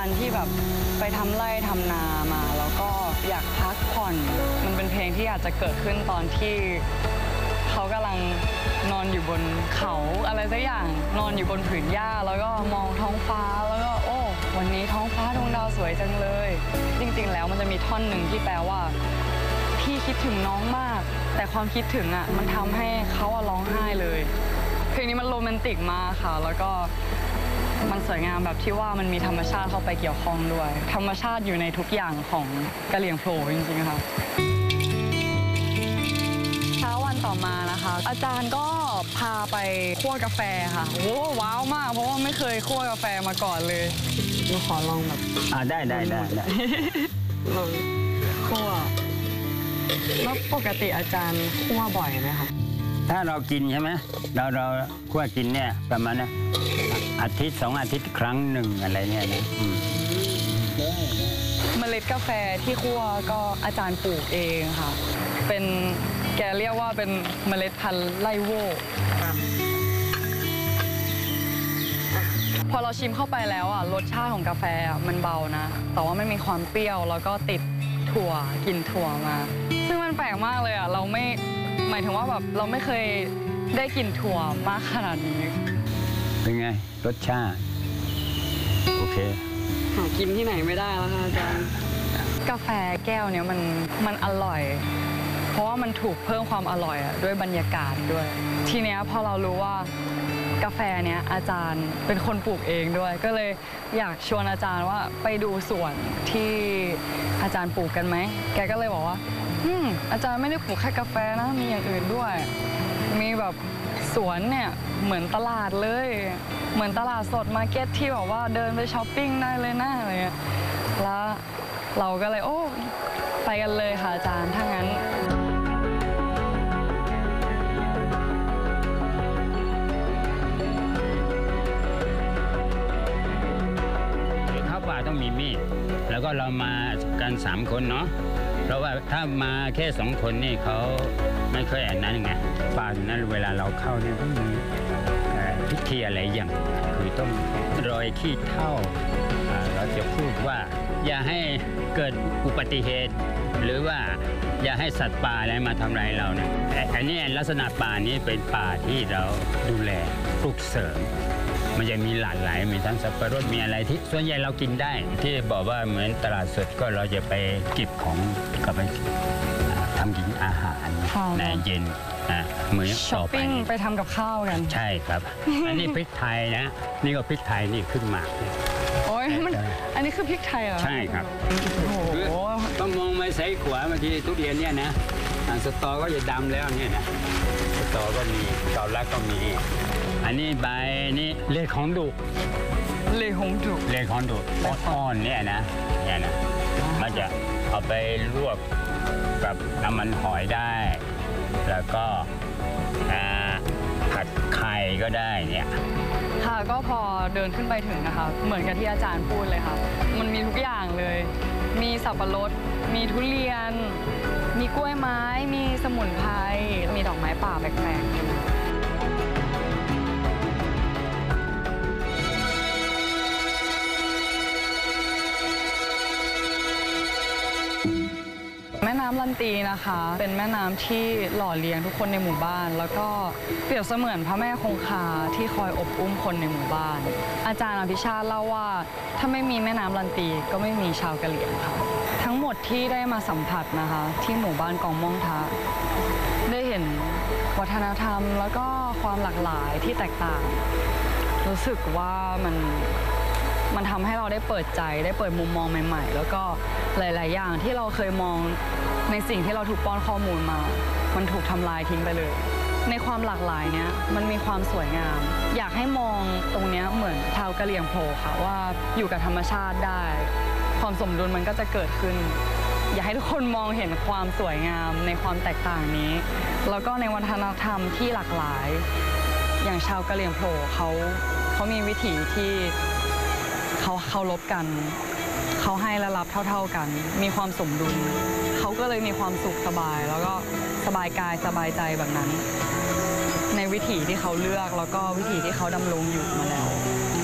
การที่แบบไปทำไร่ทำนามาแล้วก็อยากพักผ่อนมันเป็นเพลงที่อาจจะเกิดขึ้นตอนที่เขากำลังนอนอยู่บนเขาอะไรสักอย่างนอนอยู่บนผืนหญ้าแล้วก็มองท้องฟ้าแล้วก็โอ้วันนี้ท้องฟ้าดวงดาวสวยจังเลยจริงๆแล้วมันจะมีท่อนหนึ่งที่แปลว่าพี่คิดถึงน้องมากแต่ความคิดถึงอ่ะมันทำให้เขาร้องไห้เลยเพลงนี้มันโรแมนติกมากค่ะแล้วก็มันสวยงามแบบที่ว่ามันมีธรรมชาติเข้าไปเกี่ยวข้องด้วยธรรมชาติอยู่ในทุกอย่างของกะเหรี่ยงโผล่จริงๆค่ะเช้าวันต่อมานะคะอาจารย์ก็พาไปคั่วกาแฟค่ะโอ้ว้าวมากเพราะว่าไม่เคยคั่วกาแฟมาก่อนเลยหนูขอลองแบบได้ลองคั่วแล้วปกติอาจารย์คั่วบ่อยไหมคะถ้าเรากินใช่ไหมเราคั่วกินเนี่ยประมาณนะอาทิตย์2 อาทิตย์ครั้งหนึ่งอะไรเนี่ยนะเมล็ดกาแฟที่คั่วก็อาจารย์ปลูกเองค่ะเป็นแกเรียกว่าเป็นเมล็ดพันธุ์ไล่โว่พอเราชิมเข้าไปแล้วอ่ะรสชาติของกาแฟมันเบานะแต่ว่าไม่มีความเปรี้ยวแล้วก็ติดถั่วกลิ่นถั่วมาซึ่งมันแปลกมากเลยอ่ะเราไม่หมายถึงว่าแบบเราไม่เคยได้กลิ่นถั่วมากขนาดนี้เป็นไงรสชาติโอเคหากินที่ไหนไม่ได้แล้วค่ะอาจารย์กาแฟแก้วเนี้ยมันอร่อยเพราะว่ามันถูกเพิ่มความอร่อยด้วยบรรยากาศด้วยทีเนี้ยพอเรารู้ว่ากาแฟเนี้ยอาจารย์เป็นคนปลูกเองด้วยก็เลยอยากชวนอาจารย์ว่าไปดูสวนที่อาจารย์ปลูกกันไหมแกก็เลยบอกว่าอาจารย์ไม่ได้ปลูกแค่กาแฟนะมีอย่างอื่นด้วยมีแบบสวนเนี่ยเหมือนตลาดเลยเหมือนตลาดสดมาร์เก็ตที่แบบว่าเดินไปช้อปปิ้งได้เลยนะอะไรเงี้ยแล้วเราก็เลยโอ้ไปกันเลยค่ะอาจารย์ถ้างั้นเข้าป่าต้องมีมีดแล้วก็เรามากัน3 คนเนาะเพราะว่าถ้ามาแค่2 คนนี่เขาไม่เคยอันนั้นไงป่าตรงนั้นเวลาเราเข้าเนี่ยต้องมีพิธีอะไรอย่างคือต้องรอยขี้เถ้าเราจะพูดว่าอย่าให้เกิดอุบัติเหตุหรือว่าอย่าให้สัตว์ป่าอะไรมาทำร้ายเราเนี่ยอันนี้ลักษณะป่านี้เป็นป่าที่เราดูแลปลูกเสริมมันจะมีหลากหลายมีทั้งสับปะรดมีอะไรที่ส่วนใหญ่เรากินได้ที่บอกว่าเหมือนตลาดสดก็เราจะไปเก็บของก็ไปทำกินอาหารในเย็นมื้อต่อไปไปทำกับข้าวกันใช่ครับอันนี้พริกไทยนะนี่ก็พริกไทยนี่ขึ้นมาโอ้ยอันนี้คือพริกไทยเหรอใช่ครับต้องมองมาใส่ขวาบางทีทุเรียนเนี่ยนะสตอก็จะดำแล้วเนี่ยนะสตอก็มีเกาลัดก็มีอันนี้ใบนี่เลขของดุอ่อนๆเนี่ยนะมันจะเอาไปลวกกับน้ำมันหอยได้แล้วก็ผัดไข่ก็ได้เนี่ยค่ะก็พอเดินขึ้นไปถึงนะคะเหมือนกับที่อาจารย์พูดเลยค่ะมันมีทุกอย่างเลยมีสับปะรดมีทุเรียนมีกล้วยไม้มีสมุนไพรมีดอกไม้ป่าแปลกๆแม่น้ำลันตีนะคะเป็นแม่น้ำที่หล่อเลี้ยงทุกคนในหมู่บ้านแล้วก็เปรียบเสมือนพระแม่คงคาที่คอยอบอุ้มคนในหมู่บ้านอาจารย์อภิชาติเล่าว่าถ้าไม่มีแม่น้ำลันตีก็ไม่มีชาวกะเหรี่ยงค่ะทั้งหมดที่ได้มาสัมผัสนะคะที่หมู่บ้านกองม่องทะได้เห็นวัฒนธรรมแล้วก็ความหลากหลายที่แตกต่างรู้สึกว่ามันทำให้เราได้เปิดใจได้เปิดมุมมองใหม่ๆแล้วก็หลายๆอย่างที่เราเคยมองในสิ่งที่เราถูกป้อนข้อมูลมามันถูกทำลายทิ้งไปเลยในความหลากหลายเนี้ยมันมีความสวยงามอยากให้มองตรงเนี้ยเหมือนชาวกะเหรี่ยงโผล่ค่ะว่าอยู่กับธรรมชาติได้ความสมดุลมันก็จะเกิดขึ้นอยากให้ทุกคนมองเห็นความสวยงามในความแตกต่างนี้แล้วก็ในวัฒนธรรมที่หลากหลายอย่างชาวกะเหรี่ยงโผล่เขามีวิถีที่เขาเคารพกันเขาให้และรับเท่าๆกันมีความสมดุลเขาก็เลยมีความสุขสบายแล้วก็สบายกายสบายใจแบบนั้นในวิถีที่เขาเลือกแล้วก็วิถีที่เขาดำรงอยู่มาแล้ว